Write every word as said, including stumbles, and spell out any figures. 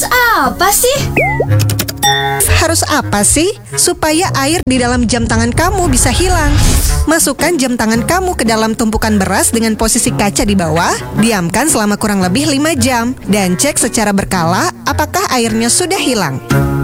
apa sih? Harus apa sih? Supaya air di dalam jam tangan kamu bisa hilang. Masukkan jam tangan kamu ke dalam tumpukan beras dengan posisi kaca di bawah. Diamkan selama kurang lebih lima jam. Dan cek secara berkala apakah airnya sudah hilang.